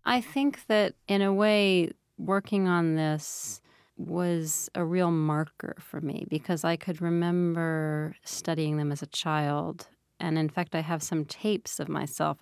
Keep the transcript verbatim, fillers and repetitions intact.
I think that, in a way, working on this was a real marker for me because I could remember studying them as a child, and in fact, I have some tapes of myself